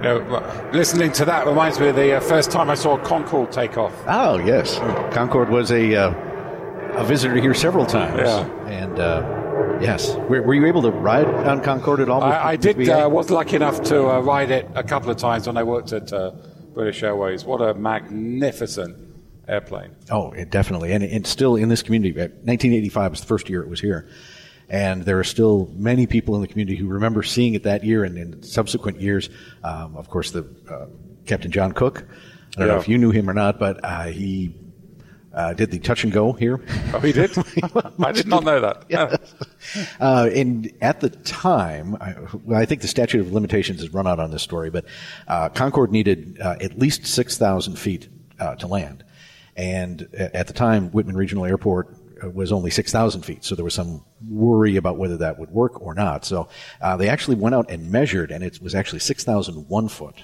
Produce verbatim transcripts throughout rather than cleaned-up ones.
You know, listening to that reminds me of the uh, first time I saw Concorde take off. Oh, yes. Concorde was a uh, a visitor here several times. Yeah. And, uh, yes. Were, were you able to ride on Concorde at all? With, I, I with did. Uh, was lucky enough to uh, ride it a couple of times when I worked at uh, British Airways. What a magnificent airplane. Oh, it definitely. And it's still in this community. nineteen eighty-five was the first year it was here. And there are still many people in the community who remember seeing it that year and in subsequent years. Um, of course, the uh, Captain John Cook. I don't yeah. know if you knew him or not, but uh, he uh, did the touch and go here. Oh, he did? I did not know that. Yeah. uh, and at the time, I, well, I think the statute of limitations has run out on this story, but uh, Concorde needed uh, at least six thousand feet uh, to land. And at the time, Whitman Regional Airport was only six thousand feet, so there was some worry about whether that would work or not. So uh, they actually went out and measured, and it was actually six thousand one foot.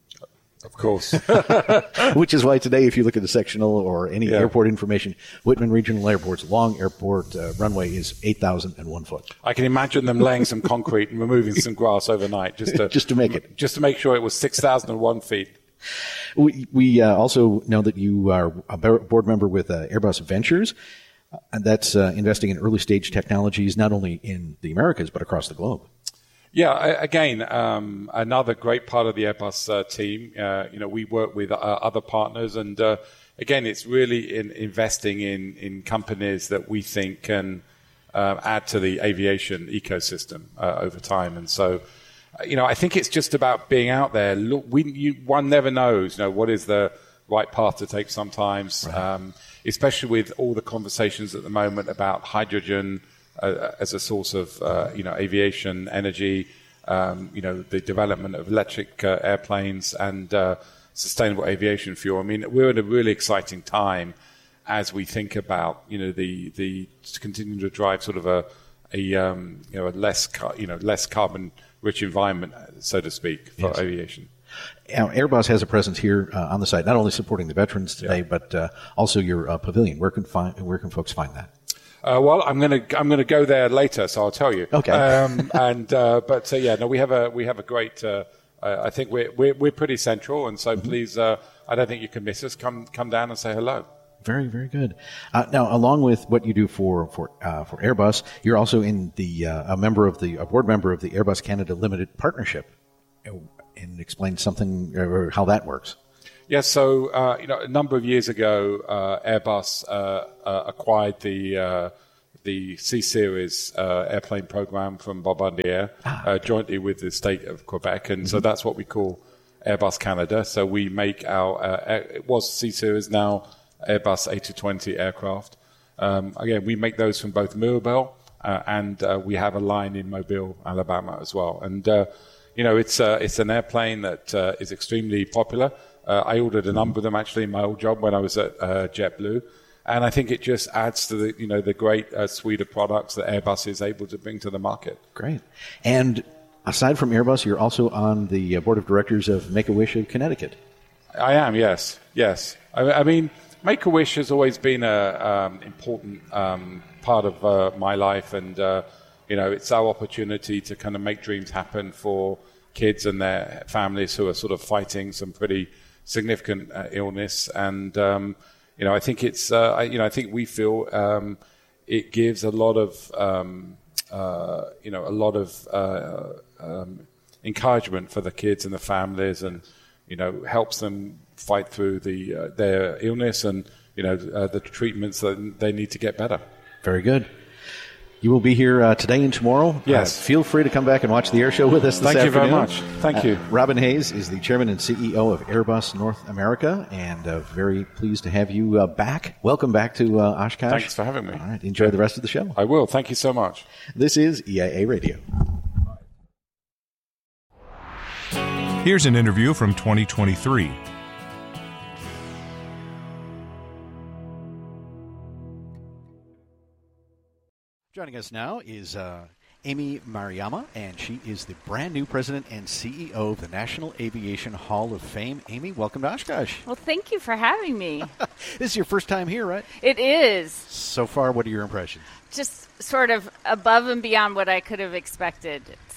Of course. Which is why today, if you look at the sectional or any yeah. airport information, Whitman Regional Airport's long airport uh, runway is eight thousand one foot. I can imagine them laying some concrete and removing some grass overnight just to, just to make it. Just to make sure it was six thousand one feet. We, we uh, also know that you are a board member with uh, Airbus Ventures. And that's uh, investing in early stage technologies, not only in the Americas, but across the globe. Yeah, again, um, another great part of the Airbus uh, team. Uh, you know, we work with uh, other partners, and uh, again, it's really in investing in, in companies that we think can uh, add to the aviation ecosystem uh, over time. And so, uh, you know, I think it's just about being out there. Look, we, you, one never knows, you know, what is the right path to take sometimes. Right. Um, especially with all the conversations at the moment about hydrogen uh, as a source of, uh, you know, aviation energy, um, you know, the development of electric uh, airplanes and uh, sustainable aviation fuel. I mean, we're in a really exciting time as we think about, you know, the the continuing to drive sort of a a um, you know a less car, you know less carbon rich environment, so to speak, for yes. aviation. Now, Airbus has a presence here uh, on the site, not only supporting the veterans today, yeah. but uh, also your uh, pavilion. Where can find, where can folks find that? Uh, well, I'm going to I'm going to go there later, so I'll tell you. Okay. Um, and uh, but uh, yeah, no, we have a we have a great. Uh, uh, I think we're, we're we're pretty central, and so mm-hmm. please, uh, I don't think you can miss us. Come come down and say hello. Very, very good. Uh, now, along with what you do for for uh, for Airbus, you're also in the uh, a member of the a board member of the Airbus Canada Limited Partnership. And explain something or how that works. Yes, so uh, you know, a number of years ago, uh, Airbus uh, uh, acquired the uh, the C Series uh, airplane program from Bombardier ah. uh, jointly with the state of Quebec, and mm-hmm. so that's what we call Airbus Canada. So we make our uh, air, it was C Series, now Airbus A two twenty aircraft. Um, again, we make those from both Mirabel uh, and uh, we have a line in Mobile, Alabama as well, and. Uh, You know, it's uh, it's an airplane that uh, is extremely popular. Uh, I ordered a number of them actually in my old job when I was at uh, JetBlue, and I think it just adds to the you know the great uh, suite of products that Airbus is able to bring to the market. Great. And aside from Airbus, you're also on the board of directors of Make-A-Wish of Connecticut. I am, yes, yes. I, I mean, Make-A-Wish has always been an um, important um, part of uh, my life, and uh, you know, it's our opportunity to kind of make dreams happen for kids and their families who are sort of fighting some pretty significant uh, illness. And, um, you know, I think it's, uh, I, you know, I think we feel um, it gives a lot of, um, uh, you know, a lot of uh, um, encouragement for the kids and the families and, you know, helps them fight through the uh, their illness and, you know, uh, the treatments that they need to get better. Very good. You will be here uh, today and tomorrow. Yes. Uh, feel free to come back and watch the air show with us this Thank afternoon. you very much. Thank you. Uh, Robin Hayes is the chairman and C E O of Airbus North America, and uh, very pleased to have you uh, back. Welcome back to uh, Oshkosh. Thanks for having me. All right. Enjoy the rest of the show. I will. Thank you so much. This is E I A Radio. Here's an interview from twenty twenty-three. Joining us now is uh, Amy Maruyama, and she is the brand new president and C E O of the National Aviation Hall of Fame. Amy, welcome to Oshkosh. Well, thank you for having me. This is your first time here, right? It is. So far, what are your impressions? Just sort of above and beyond what I could have expected. It's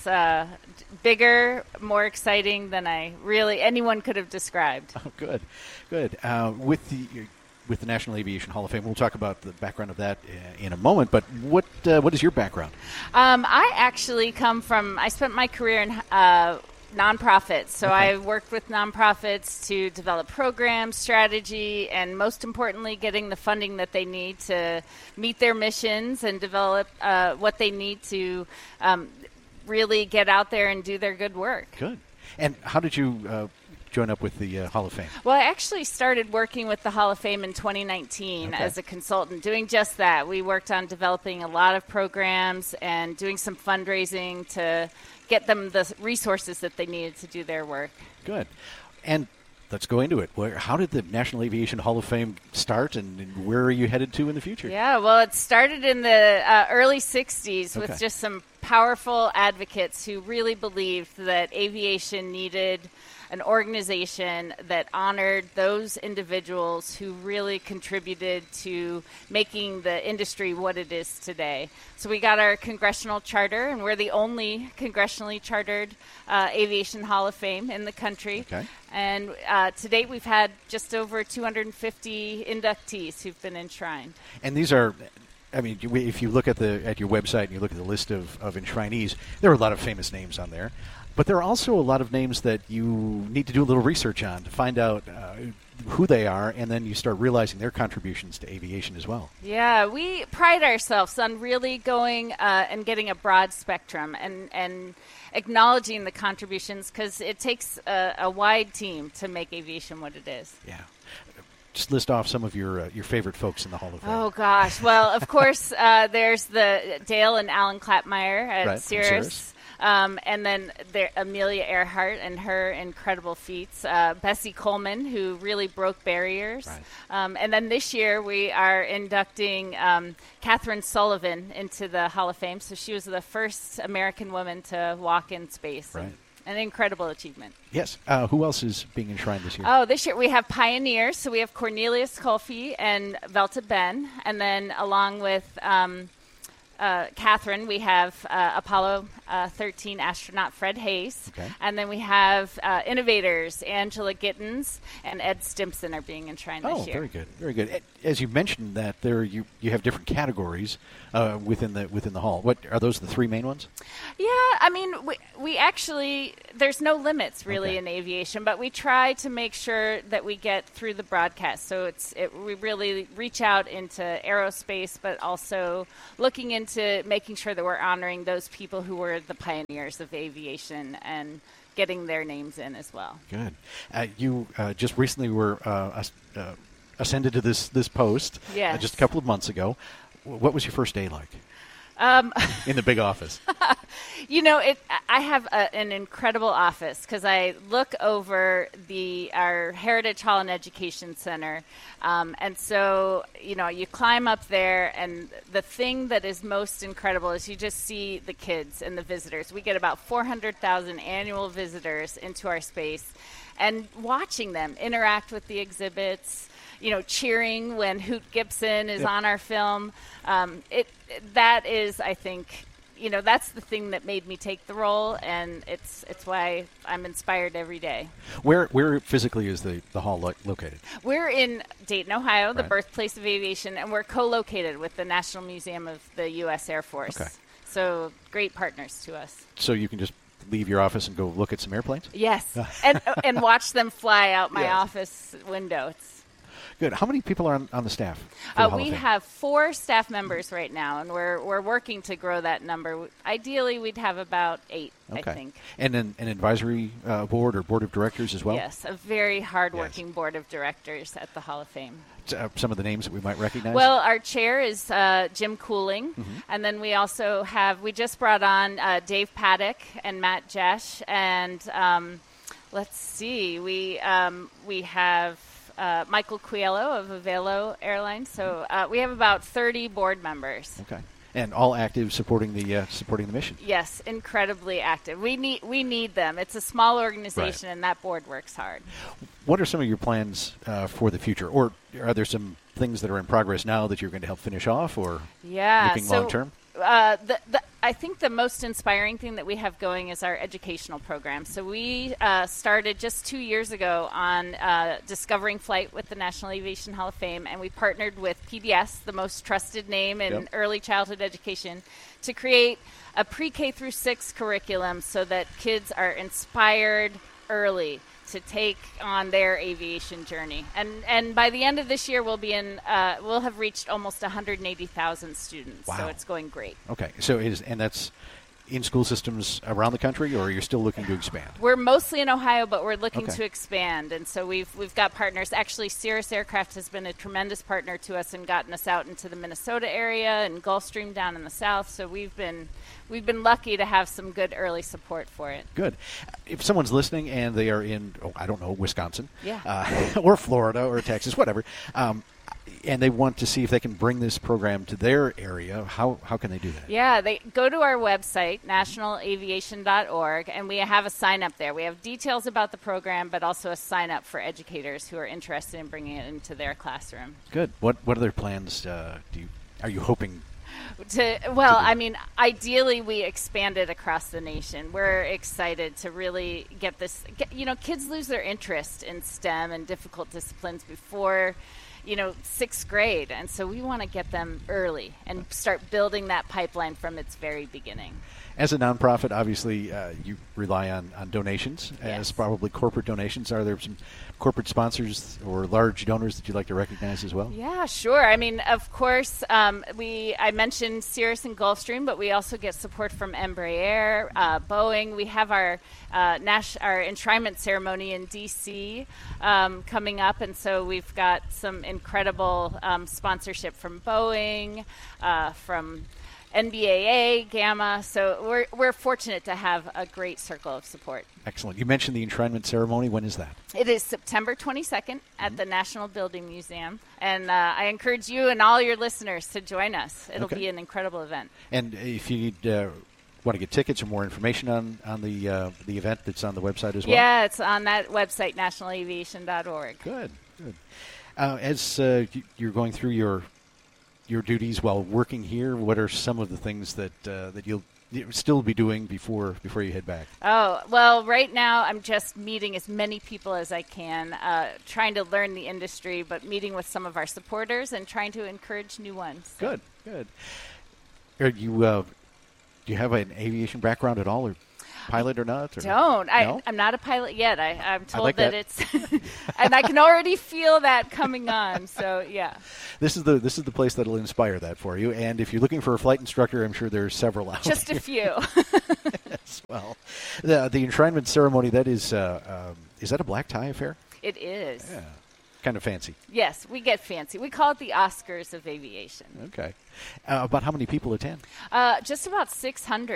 it's uh, bigger, more exciting than I really anyone could have described. Oh, good, good. Uh, with the with the National Aviation Hall of Fame, we'll talk about the background of that in a moment. But what uh, what is your background? Um, I actually come from. I spent my career in uh, nonprofits, so Okay. I worked with nonprofits to develop programs, strategy, and most importantly, getting the funding that they need to meet their missions and develop uh, what they need to um, really get out there and do their good work. Good. And how did you uh, join up with the uh, Hall of Fame? Well, I actually started working with the Hall of Fame in twenty nineteen Okay. as a consultant, doing just that. We worked on developing a lot of programs and doing some fundraising to get them the resources that they needed to do their work. Good. And let's go into it. Where, how did the National Aviation Hall of Fame start, and, and where are you headed to in the future? Yeah, well, it started in the uh, early sixties Okay. with just some powerful advocates who really believed that aviation needed an organization that honored those individuals who really contributed to making the industry what it is today. So we got our congressional charter, and we're the only congressionally chartered uh, aviation hall of fame in the country. Okay. And uh, to date, we've had just over two hundred fifty inductees who've been enshrined. And these are, I mean, you- if you look at the at your website and you look at the list of, of enshrinees, there are a lot of famous names on there. But there are also a lot of names that you need to do a little research on to find out uh, who they are, and then you start realizing their contributions to aviation as well. Yeah, we pride ourselves on really going uh, and getting a broad spectrum and, and acknowledging the contributions, because it takes a, a wide team to make aviation what it is. Yeah. Just list off some of your uh, your favorite folks in the Hall of Fame. Oh, gosh. Well, of course, uh, there's the Dale and Alan Klappmeyer at Right, from Cirrus. Cirrus. Um, and then there, Amelia Earhart and her incredible feats. Uh, Bessie Coleman, who really broke barriers. Right. Um, and then this year we are inducting um, Catherine Sullivan into the Hall of Fame. So she was the first American woman to walk in space. Right. An incredible achievement. Yes. Uh, who else is being enshrined this year? Oh, this year we have pioneers. So we have Cornelius Colfie and Velta Ben. And then along with um, uh, Catherine, we have uh, Apollo uh, thirteen astronaut Fred Hayes. Okay. And then we have uh, innovators, Angela Gittins and Ed Stimpson are being enshrined Oh, this year. very good, very good. As you mentioned that there, you you have different categories uh, within the within the hall. What are those? The three main ones? Yeah, I mean, we, we actually, there's no limits really Okay. in aviation, but we try to make sure that we get through the broadcast. So it's it, we really reach out into aerospace, but also looking into making sure that we're honoring those people who were the pioneers of aviation and getting their names in as well. Good. Uh, you uh, just recently were uh, as- uh, ascended to this this post. uh, Yes. just a couple of months ago. W- What was your first day like? Um, in the big office. You know, it. I have a, an incredible office because I look over the our Heritage Hall and Education Center, um, and so you know you climb up there, and the thing that is most incredible is you just see the kids and the visitors. We get about four hundred thousand annual visitors into our space, and watching them interact with the exhibits. You know, cheering when Hoot Gibson is Yep. on our film. Um, it that is, I think, you know, that's the thing that made me take the role, and it's it's why I'm inspired every day. Where where physically is the, the hall lo- located? We're in Dayton, Ohio, the Right. birthplace of aviation, and we're co-located with the National Museum of the U S Air Force. Okay. So great partners to us. So you can just leave your office and go look at some airplanes? Yes, and and watch them fly out my Yes. office window. It's Good. How many people are on, on the staff? for the Uh, Hall of we Fame? have four staff members right now, and we're we're working to grow that number. Ideally, we'd have about eight, Okay. I think. And an, an advisory uh, board or board of directors as well? Yes, a very hardworking board of directors at the Hall of Fame. Uh, some of the names that we might recognize? Well, our chair is uh, Jim Cooling, Mm-hmm. and then we also have, we just brought on uh, Dave Paddock and Matt Jesh, and um, let's see, we um, we have uh, Michael Coelho of Avelo Airlines, so uh, we have about thirty board members. Okay. And all active, supporting the uh, supporting the mission. Yes, incredibly active. We need we need them. It's a small organization, Right. and that board works hard. What are some of your plans uh, for the future, or are there some things that are in progress now that you're going to help finish off, or Yeah, looking so, long term? Uh, the, the I think the most inspiring thing that we have going is our educational program. So we uh, started just two years ago on uh, discovering flight with the National Aviation Hall of Fame, and we partnered with P B S, the most trusted name in Yep. early childhood education, to create a pre-K through six curriculum so that kids are inspired early to take on their aviation journey. And and by the end of this year, we'll be in. Uh, we'll have reached almost one hundred eighty thousand students. Wow. So it's going great. Okay, so it is, and that's in school systems around the country, or you're still looking to expand? We're mostly in Ohio, but we're looking Okay. to expand, and so we've we've got partners. Actually, Cirrus Aircraft has been a tremendous partner to us and gotten us out into the Minnesota area and Gulfstream down in the south. So we've been we've been lucky to have some good early support for it. Good. If someone's listening and they are in, oh, I don't know, Wisconsin, Yeah. uh, or Florida or Texas, whatever, um, and they want to see if they can bring this program to their area, how how can they do that? Yeah, they go to our website, national aviation dot org, and we have a sign up there. We have details about the program, but also a sign up for educators who are interested in bringing it into their classroom. Good. What what other plans uh, do you are you hoping? To, well, I mean, ideally we expand it across the nation. We're excited to really get this. Get, you know, kids lose their interest in STEM and difficult disciplines before, you know, sixth grade, and so we want to get them early and start building that pipeline from its very beginning. As a nonprofit, obviously, uh, you rely on, on donations, Yes. as probably corporate donations. Are there some corporate sponsors or large donors that you'd like to recognize as well? Yeah, sure. I mean, of course, um, we I mentioned Cirrus and Gulfstream, but we also get support from Embraer, uh, Boeing. We have our uh, Nash, our enshrinement ceremony in D C um, coming up, and so we've got some incredible um, sponsorship from Boeing, uh, from N B A A, Gamma. So we're we're fortunate to have a great circle of support. Excellent. You mentioned the enshrinement ceremony. When is that? It is September twenty-second at the National Building Museum, and uh, I encourage you and all your listeners to join us. It'll Okay. be an incredible event. And if you need, uh, want to get tickets or more information on, on the uh, the event that's on the website as well? Yeah, it's on that website, national aviation dot org. Good, good. Uh, as uh, y- you're going through your your duties while working here, what are some of the things that uh, that you'll you'll still be doing before before you head back? Oh, well, right now I'm just meeting as many people as I can, uh, trying to learn the industry, but meeting with some of our supporters and trying to encourage new ones. Good, good. Are you uh, do you have an aviation background at all, or pilot or not? Or? Don't. I, No? I'm not a pilot yet. I, I'm told like that, that. it's, and I can already feel that coming on. So yeah. This is the this is the place that'll inspire that for you. And if you're looking for a flight instructor, I'm sure there's several out Just there a few. as well. The the enshrinement ceremony, that is uh, um, is that a black tie affair? It is. Yeah, kind of fancy. Yes, we get fancy. We call it the Oscars of aviation. Okay. Uh, about how many people attend? Uh, just about six hundred.